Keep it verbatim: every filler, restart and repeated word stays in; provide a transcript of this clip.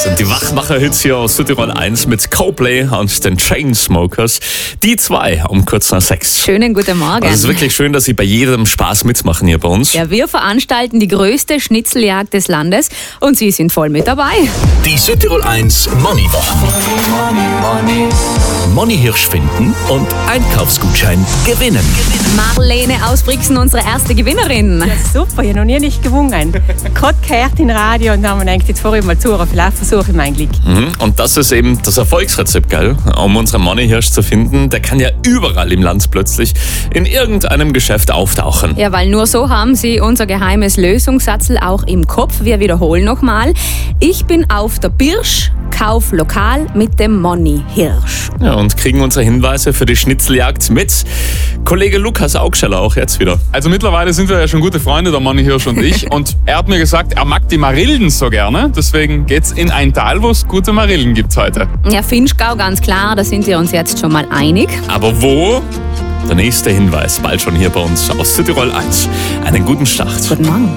sind die Wachmacher-Hits hier aus Südtirol eins mit Coldplay und den Chainsmokers. Die zwei um kurz nach sechs. Schönen guten Morgen. Also es ist wirklich schön, dass Sie bei jedem Spaß mitmachen hier bei uns. Ja, wir veranstalten die größte Schnitzeljagd des Landes und Sie sind voll mit dabei. Die Südtirol eins Moneywochen. Money Hirsch finden und Einkaufsgutschein gewinnen. Marlene aus Brixen, unsere erste Gewinnerin. Ja, super, ich habe noch nie nicht gewonnen. Gerade gehört im Radio und dann haben wir gedacht, jetzt fahre ich mal zu, vielleicht versuche ich mein Glück. Mhm. Und das ist eben das Erfolgsrezept, gell? Um unseren Money Hirsch zu finden, der kann ja überall im Land plötzlich in irgendeinem Geschäft auftauchen. Ja, weil nur so haben Sie unser geheimes Lösungssatzel auch im Kopf. Wir wiederholen nochmal. Ich bin auf der Birsch, kauf lokal mit dem Money Hirsch. Ja, und kriegen unsere Hinweise für die Schnitzeljagd mit. Kollege Lukas Augsteller auch jetzt wieder. Also mittlerweile sind wir ja schon gute Freunde, der Money Hirsch und ich. Und er hat mir gesagt, er mag die Marillen so gerne. Deswegen geht's in ein Tal, wo es gute Marillen gibt heute. Ja, Finchgau, ganz klar, da sind wir uns jetzt schon mal einig. Aber wo? Der nächste Hinweis bald schon hier bei uns aus Südtirol eins. Einen guten Start. Guten Morgen.